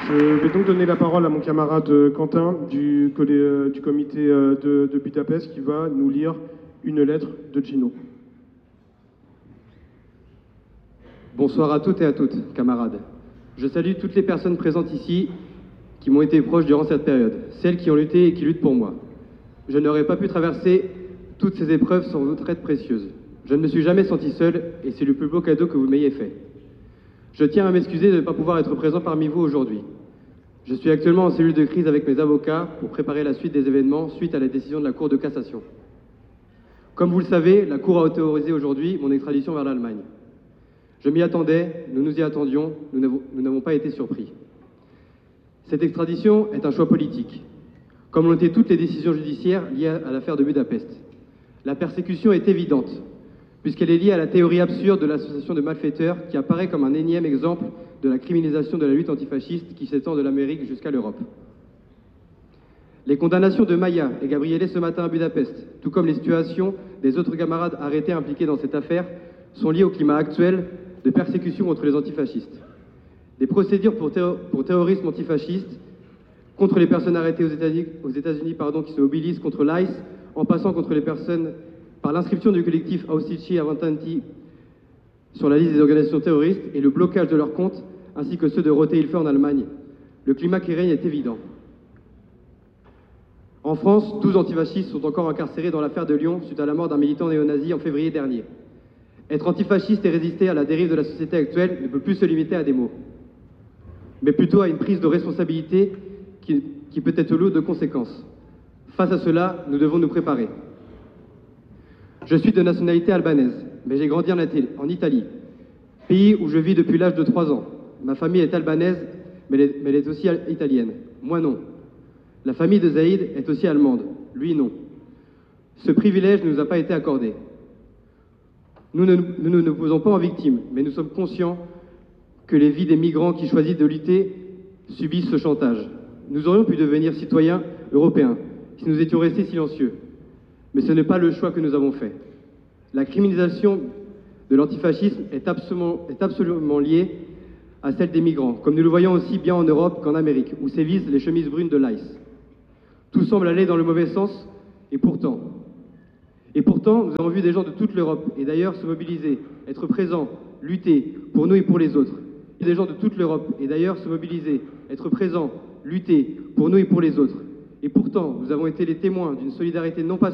Je vais donc donner la parole à mon camarade Quentin du comité de Budapest qui va nous lire une lettre de Gino. Bonsoir à toutes et à toutes, camarades. Je salue toutes les personnes présentes ici qui m'ont été proches durant cette période, celles qui ont lutté et qui luttent pour moi. Je n'aurais pas pu traverser toutes ces épreuves sans votre aide précieuse. Je ne me suis jamais senti seul et c'est le plus beau cadeau que vous m'ayez fait. Je tiens à m'excuser de ne pas pouvoir être présent parmi vous aujourd'hui. Je suis actuellement en cellule de crise avec mes avocats pour préparer la suite des événements suite à la décision de la Cour de cassation. Comme vous le savez, la Cour a autorisé aujourd'hui mon extradition vers l'Allemagne. Je m'y attendais, nous nous y attendions, nous n'avons pas été surpris. Cette extradition est un choix politique, comme l'ont été toutes les décisions judiciaires liées à l'affaire de Budapest. La persécution est évidente, puisqu'elle est liée à la théorie absurde de l'association de malfaiteurs qui apparaît comme un énième exemple de la criminalisation de la lutte antifasciste qui s'étend de l'Amérique jusqu'à l'Europe. Les condamnations de Maya et Gabriele ce matin à Budapest, tout comme les situations des autres camarades arrêtés impliqués dans cette affaire, sont liées au climat actuel de persécution contre les antifascistes. Des procédures pour terrorisme antifasciste contre les personnes arrêtées aux États-Unis qui se mobilisent contre l'ICE, en passant contre les personnes par l'inscription du collectif Austici Avantanti sur la liste des organisations terroristes et le blocage de leurs comptes, ainsi que ceux de Rote Hilfe en Allemagne. Le climat qui règne est évident. En France, 12 antifascistes sont encore incarcérés dans l'affaire de Lyon suite à la mort d'un militant néo-nazi en février dernier. Être antifasciste et résister à la dérive de la société actuelle ne peut plus se limiter à des mots, mais plutôt à une prise de responsabilité qui peut être lourde de conséquences. Face à cela, nous devons nous préparer. Je suis de nationalité albanaise, mais j'ai grandi en Italie, pays où je vis depuis l'âge de 3 ans. Ma famille est albanaise, mais elle est aussi italienne. Moi non. La famille de Zaïd est aussi allemande. Lui non. Ce privilège ne nous a pas été accordé. Nous ne nous posons pas en victime, mais nous sommes conscients que les vies des migrants qui choisissent de lutter subissent ce chantage. Nous aurions pu devenir citoyens européens si nous étions restés silencieux. Mais ce n'est pas le choix que nous avons fait. La criminalisation de l'antifascisme est absolument liée à celle des migrants, comme nous le voyons aussi bien en Europe qu'en Amérique, où sévissent les chemises brunes de l'ICE. Tout semble aller dans le mauvais sens, et pourtant, nous avons vu des gens de toute l'Europe et d'ailleurs se mobiliser, être présents, lutter pour nous et pour les autres. Des gens de toute l'Europe et d'ailleurs se mobiliser, être présents, lutter pour nous et pour les autres. Et pourtant, nous avons été les témoins d'une solidarité non pas